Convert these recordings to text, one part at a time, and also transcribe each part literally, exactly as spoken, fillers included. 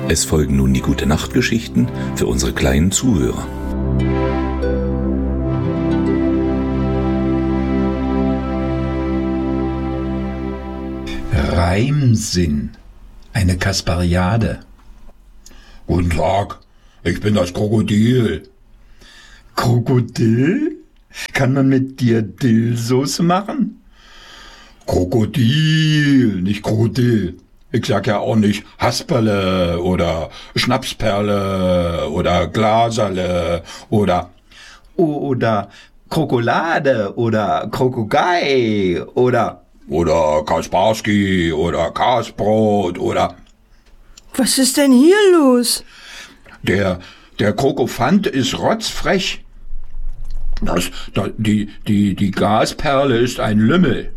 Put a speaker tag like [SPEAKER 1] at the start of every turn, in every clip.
[SPEAKER 1] Es folgen nun die Gute-Nacht-Geschichten für unsere kleinen Zuhörer.
[SPEAKER 2] Reimsinn. Eine Kaspariade.
[SPEAKER 3] Guten Tag, ich bin das Krokodil.
[SPEAKER 2] Krokodil? Kann man mit dir Dillsoße machen?
[SPEAKER 3] Krokodil, nicht Krokodil. Ich sag ja auch nicht Hasperle oder Schnapsperle oder Glaserle oder...
[SPEAKER 2] Oder Krokolade oder Krokogei oder...
[SPEAKER 3] Oder Kasparski oder Kasbrot oder...
[SPEAKER 4] Was ist denn hier los?
[SPEAKER 3] Der, der Krokofant ist rotzfrech. Das, das, die, die, die Gasperle ist ein Lümmel.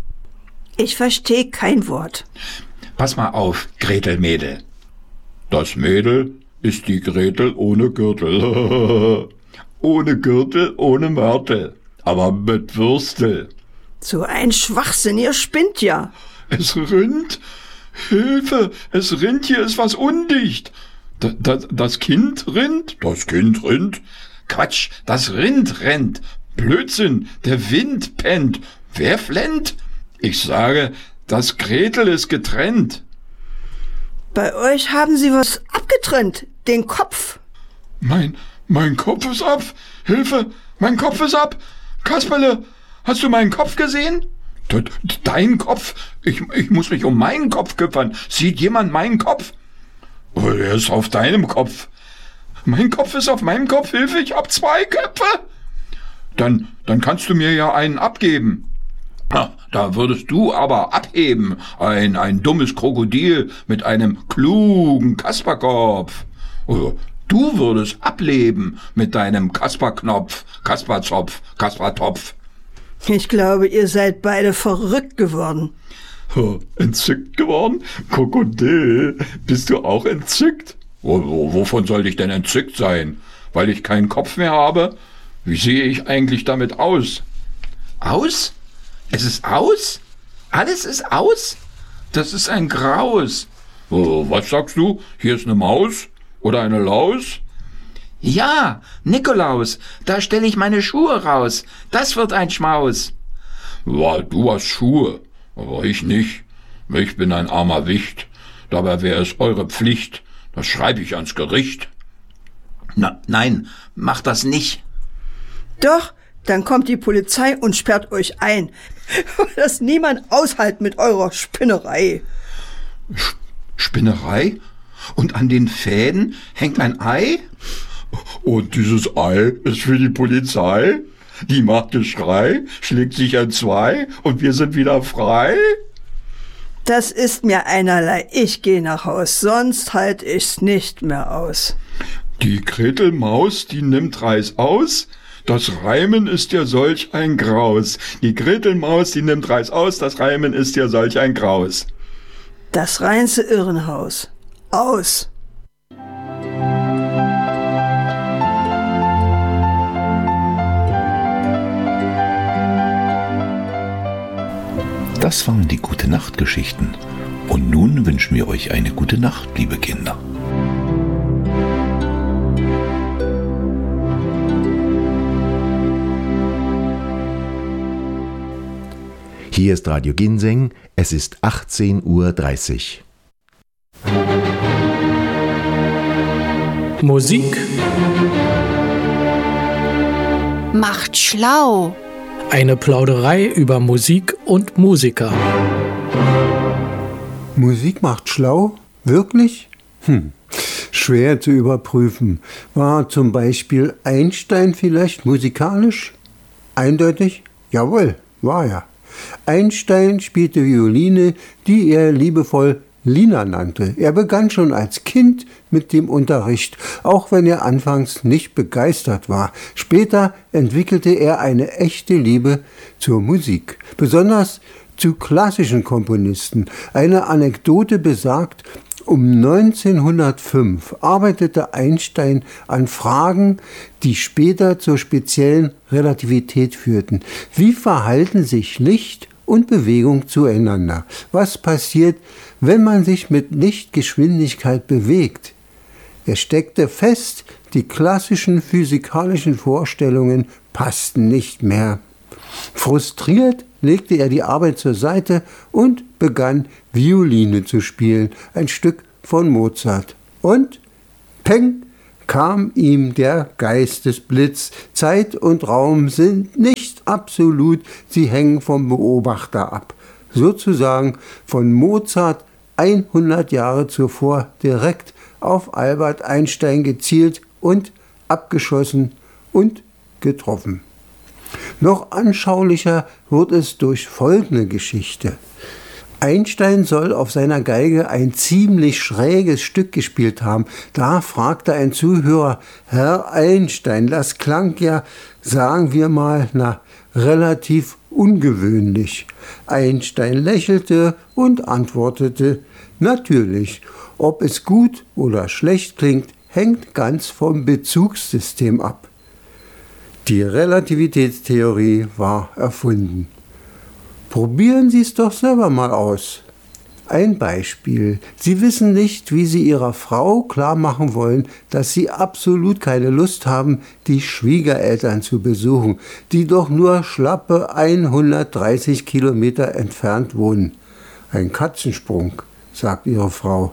[SPEAKER 4] Ich verstehe kein Wort.
[SPEAKER 2] Pass mal auf, Gretel Mädel.
[SPEAKER 3] Das Mädel ist die Gretel ohne Gürtel. Ohne Gürtel, ohne Mörtel, aber mit Würstel.
[SPEAKER 4] So ein Schwachsinn, ihr spinnt ja.
[SPEAKER 3] Es rinnt. Hilfe, es rinnt, hier ist was undicht. Das, das, das Kind rinnt? Das Kind rinnt?
[SPEAKER 2] Quatsch, das Rind rennt.
[SPEAKER 3] Blödsinn, der Wind pennt. Wer flennt? Ich sage, das Gretel ist getrennt.
[SPEAKER 4] Bei euch haben sie was abgetrennt, den Kopf.
[SPEAKER 3] Mein, mein Kopf ist ab. Hilfe, mein Kopf ist ab. Kasperle, hast du meinen Kopf gesehen? Dein Kopf? Ich, ich muss mich um meinen Kopf kümmern. Sieht jemand meinen Kopf? Oh, er ist auf deinem Kopf. Mein Kopf ist auf meinem Kopf. Hilfe, ich hab zwei Köpfe. Dann, dann kannst du mir ja einen abgeben. Da würdest du aber abheben. Ein, ein dummes Krokodil mit einem klugen Kasperkopf. Du würdest ableben mit deinem Kasperknopf, Kasperzopf, Kaspertopf.
[SPEAKER 4] Ich glaube, ihr seid beide verrückt geworden.
[SPEAKER 3] Oh, entzückt geworden? Krokodil, bist du auch entzückt? Wo, wo, wovon sollte ich denn entzückt sein? Weil ich keinen Kopf mehr habe? Wie sehe ich eigentlich damit aus?
[SPEAKER 2] Aus? Es ist aus? Alles ist aus?
[SPEAKER 3] Das ist ein Graus. Oh, was sagst du? Hier ist eine Maus? Oder eine Laus?
[SPEAKER 2] Ja, Nikolaus, da stelle ich meine Schuhe raus. Das wird ein Schmaus.
[SPEAKER 3] Ja, du hast Schuhe, aber ich nicht. Ich bin ein armer Wicht. Dabei wäre es eure Pflicht. Das schreibe ich ans Gericht.
[SPEAKER 2] Na, nein, mach das nicht.
[SPEAKER 4] Doch, dann kommt die Polizei und sperrt euch ein. Das niemand aushält mit eurer Spinnerei.
[SPEAKER 3] Sch- Spinnerei? Und an den Fäden hängt ein Ei? Und dieses Ei ist für die Polizei? Die macht Geschrei, schlägt sich entzwei und wir sind wieder frei?
[SPEAKER 4] Das ist mir einerlei. Ich gehe nach Haus, sonst halt ich's nicht mehr aus.
[SPEAKER 3] Die Gretelmaus, die nimmt Reis aus. Das Reimen ist ja solch ein Graus. Die Gretelmaus, die nimmt Reis aus. Das Reimen ist ja solch ein Graus.
[SPEAKER 4] Das reinste Irrenhaus. Aus.
[SPEAKER 1] Das waren die Gute-Nacht-Geschichten. Und nun wünschen wir euch eine gute Nacht, liebe Kinder.
[SPEAKER 5] Hier ist Radio Ginseng, es ist achtzehn Uhr dreißig.
[SPEAKER 6] Musik
[SPEAKER 7] macht schlau.
[SPEAKER 6] Eine Plauderei über Musik und Musiker.
[SPEAKER 8] Musik macht schlau? Wirklich? Hm, schwer zu überprüfen. War zum Beispiel Einstein vielleicht musikalisch? Eindeutig? Jawohl, war er. Einstein spielte Violine, die er liebevoll Lina nannte. Er begann schon als Kind mit dem Unterricht, auch wenn er anfangs nicht begeistert war. Später entwickelte er eine echte Liebe zur Musik, besonders zu klassischen Komponisten. Eine Anekdote besagt, um neunzehnhundertfünf arbeitete Einstein an Fragen, die später zur speziellen Relativität führten. Wie verhalten sich Licht und Bewegung zueinander. Was passiert, wenn man sich mit Lichtgeschwindigkeit bewegt? Er steckte fest, die klassischen physikalischen Vorstellungen passten nicht mehr. Frustriert legte er die Arbeit zur Seite und begann Violine zu spielen, ein Stück von Mozart. Und peng, kam ihm der Geistesblitz. Zeit und Raum sind nicht absolut, sie hängen vom Beobachter ab. Sozusagen von Mozart hundert Jahre zuvor direkt auf Albert Einstein gezielt und abgeschossen und getroffen. Noch anschaulicher wird es durch folgende Geschichte. Einstein soll auf seiner Geige ein ziemlich schräges Stück gespielt haben. Da fragte ein Zuhörer: Herr Einstein, das klang ja, sagen wir mal, na, relativ ungewöhnlich. Einstein lächelte und antwortete: Natürlich, ob es gut oder schlecht klingt, hängt ganz vom Bezugssystem ab. Die Relativitätstheorie war erfunden. Probieren Sie es doch selber mal aus. Ein Beispiel. Sie wissen nicht, wie Sie Ihrer Frau klar machen wollen, dass Sie absolut keine Lust haben, die Schwiegereltern zu besuchen, die doch nur schlappe hundertdreißig Kilometer entfernt wohnen. Ein Katzensprung, sagt Ihre Frau.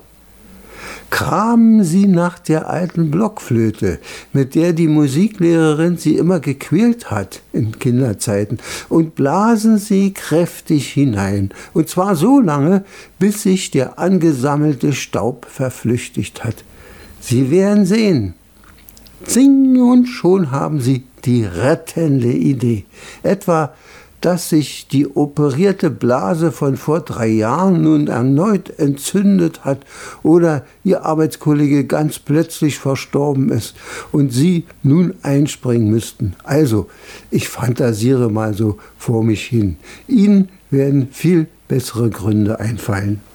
[SPEAKER 8] Kramen Sie nach der alten Blockflöte, mit der die Musiklehrerin Sie immer gequält hat in Kinderzeiten, und blasen Sie kräftig hinein, und zwar so lange, bis sich der angesammelte Staub verflüchtigt hat. Sie werden sehen. Zing, und schon haben Sie die rettende Idee. Etwa, dass sich die operierte Blase von vor drei Jahren nun erneut entzündet hat oder Ihr Arbeitskollege ganz plötzlich verstorben ist und Sie nun einspringen müssten. Also, ich fantasiere mal so vor mich hin. Ihnen werden viel bessere Gründe einfallen.